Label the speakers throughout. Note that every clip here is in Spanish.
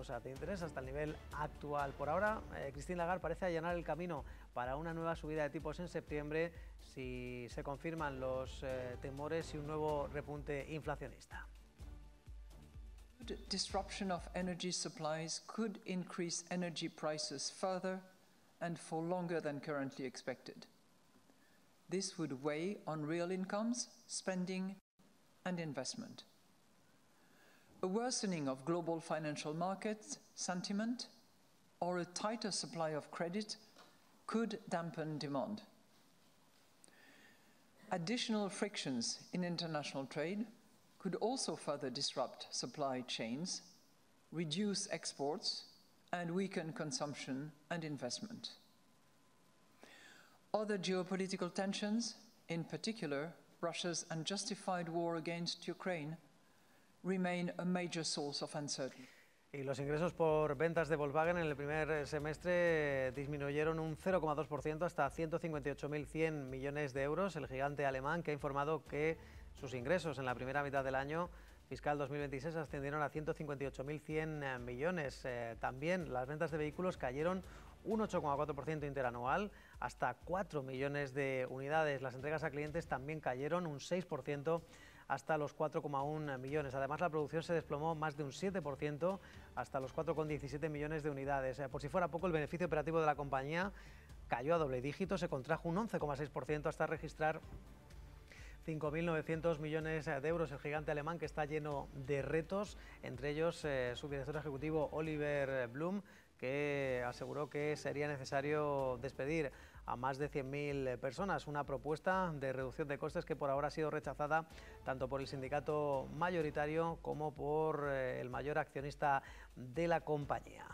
Speaker 1: tipos de interés hasta el nivel actual. Por ahora, Christine Lagarde parece allanar el camino para una nueva subida de tipos en septiembre si se confirman los temores y un nuevo repunte inflacionista.
Speaker 2: Disruption of energy supplies could increase energy prices further and for longer than currently expected. This would weigh on real incomes, spending, and investment. A worsening of global financial market sentiment or a tighter supply of credit could dampen demand. Additional frictions in international trade could also further disrupt supply chains, reduce exports, and weaken consumption and investment. Other geopolitical tensions, in particular Russia's unjustified war against Ukraine, remain a major source of uncertainty.
Speaker 1: Y los ingresos por ventas de Volkswagen en el primer semestre disminuyeron un 0,2% hasta 158.100 millones de euros. El gigante alemán, que ha informado que sus ingresos en la primera mitad del año fiscal 2026 ascendieron a 158.100 millones. También las ventas de vehículos cayeron un 8,4% interanual, hasta 4 millones de unidades. Las entregas a clientes también cayeron un 6%, hasta los 4,1 millones. Además, la producción se desplomó más de un 7%, hasta los 4,17 millones de unidades. Por si fuera poco, el beneficio operativo de la compañía cayó a doble dígito, se contrajo un 11,6% hasta registrar 5.900 millones de euros. El gigante alemán, que está lleno de retos, entre ellos su director ejecutivo Oliver Blume, que aseguró que sería necesario despedir a más de 100.000 personas, una propuesta de reducción de costes que por ahora ha sido rechazada tanto por el sindicato mayoritario como por el mayor accionista de la compañía.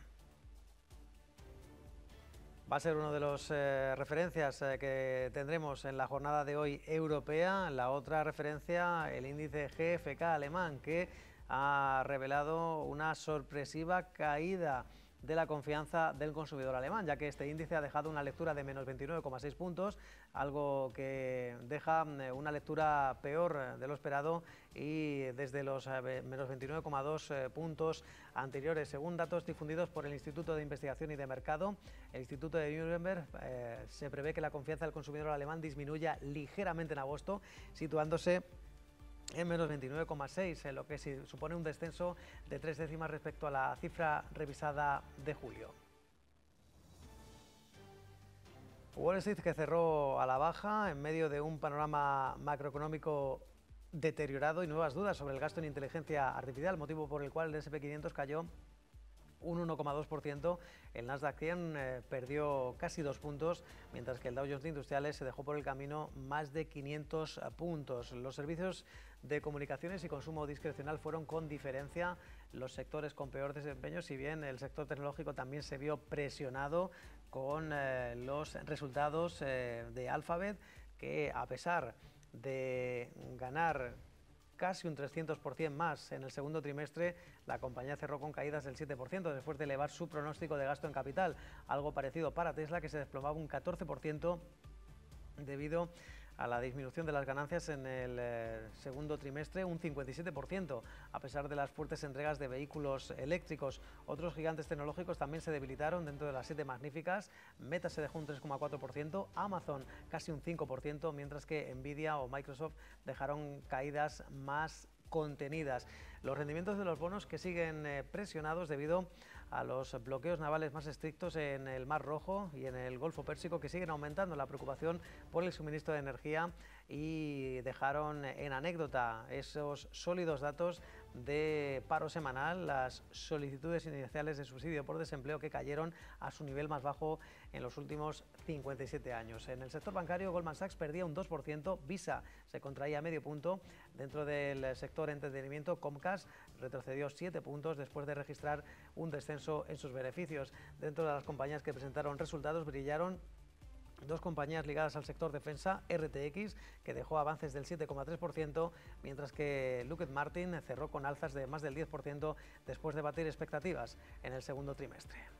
Speaker 1: Va a ser uno de los referencias que tendremos en la jornada de hoy europea. La otra referencia, el índice GfK alemán, que ha revelado una sorpresiva caída de la confianza del consumidor alemán, ya que este índice ha dejado una lectura de menos 29,6 puntos, algo que deja una lectura peor de lo esperado y desde los menos 29,2 puntos anteriores. Según datos difundidos por el Instituto de Investigación y de Mercado, el Instituto de Nuremberg, se prevé que la confianza del consumidor alemán disminuya ligeramente en agosto, situándose en menos 29,6, en lo que supone un descenso de 3 décimas respecto a la cifra revisada de julio. Wall Street, que cerró a la baja en medio de un panorama macroeconómico deteriorado y nuevas dudas sobre el gasto en inteligencia artificial, motivo por el cual el S&P 500 cayó un 1,2%, el Nasdaq 100 perdió casi 2 puntos, mientras que el Dow Jones de Industriales se dejó por el camino más de 500 puntos. Los servicios de comunicaciones y consumo discrecional fueron con diferencia los sectores con peor desempeño, si bien el sector tecnológico también se vio presionado con los resultados de Alphabet, que a pesar de ganar casi un 300% más en el segundo trimestre, la compañía cerró con caídas del 7% después de elevar su pronóstico de gasto en capital. Algo parecido para Tesla, que se desplomaba un 14% debido a la disminución de las ganancias en el segundo trimestre, un 57%, a pesar de las fuertes entregas de vehículos eléctricos. Otros gigantes tecnológicos también se debilitaron dentro de las 7 magníficas. Meta se dejó un 3,4%, Amazon casi un 5%, mientras que Nvidia o Microsoft dejaron caídas más contenidas. Los rendimientos de los bonos que siguen presionados debido a los bloqueos navales más estrictos en el Mar Rojo y en el Golfo Pérsico, que siguen aumentando la preocupación por el suministro de energía, y dejaron en anécdota esos sólidos datos de paro semanal, las solicitudes iniciales de subsidio por desempleo, que cayeron a su nivel más bajo en los últimos 57 años. En el sector bancario, Goldman Sachs perdía un 2%, Visa se contraía medio punto. Dentro del sector entretenimiento, Comcast retrocedió 7 puntos después de registrar un descenso en sus beneficios. Dentro de las compañías que presentaron resultados brillaron dos compañías ligadas al sector defensa, RTX, que dejó avances del 7,3%, mientras que Lockheed Martin cerró con alzas de más del 10% después de batir expectativas en el segundo trimestre.